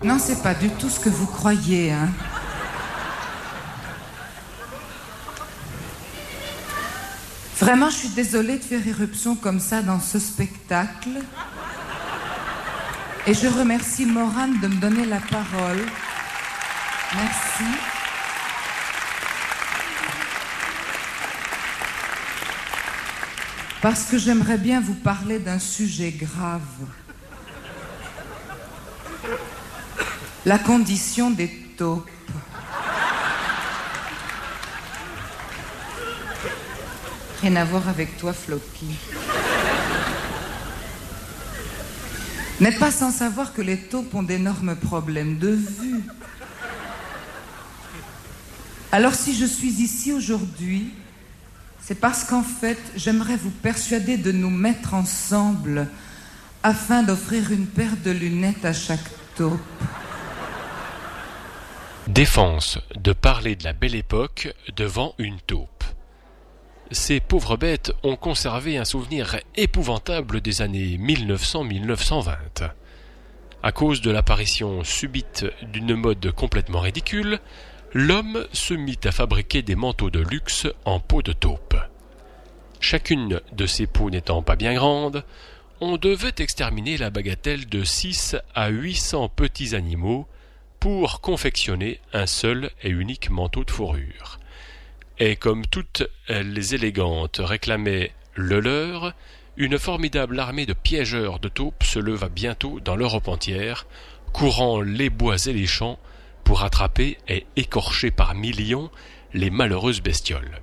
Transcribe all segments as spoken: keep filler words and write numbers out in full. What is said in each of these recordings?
Non, c'est pas du tout ce que vous croyez, hein. Vraiment, je suis désolée de faire irruption comme ça dans ce spectacle. Et je remercie Morane de me donner la parole. Merci. Parce que j'aimerais bien vous parler d'un sujet grave. La condition des taupes. Rien à voir avec toi, Floki. N'êtes pas sans savoir que les taupes ont d'énormes problèmes de vue. Alors si je suis ici aujourd'hui, c'est parce qu'en fait, j'aimerais vous persuader de nous mettre ensemble afin d'offrir une paire de lunettes à chaque taupe. Défense de parler de la belle époque devant une taupe. Ces pauvres bêtes ont conservé un souvenir épouvantable des années mille neuf cents à mille neuf cent vingt. À cause de l'apparition subite d'une mode complètement ridicule, l'homme se mit à fabriquer des manteaux de luxe en peau de taupe. Chacune de ces peaux n'étant pas bien grande, on devait exterminer la bagatelle de six à huit cents petits animaux pour confectionner un seul et unique manteau de fourrure. Et comme toutes les élégantes réclamaient le leur, une formidable armée de piégeurs de taupes se leva bientôt dans l'Europe entière, courant les bois et les champs pour attraper et écorcher par millions les malheureuses bestioles.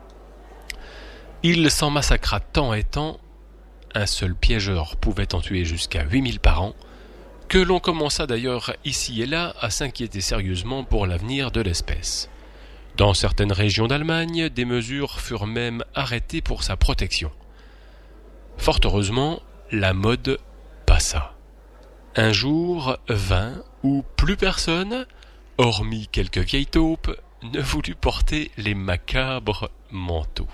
Il s'en massacra tant et tant, un seul piégeur pouvait en tuer jusqu'à huit mille par an, que l'on commença d'ailleurs ici et là à s'inquiéter sérieusement pour l'avenir de l'espèce. Dans certaines régions d'Allemagne, des mesures furent même arrêtées pour sa protection. Fort heureusement, la mode passa. Un jour vint où plus personne, hormis quelques vieilles taupes, ne voulut porter les macabres manteaux.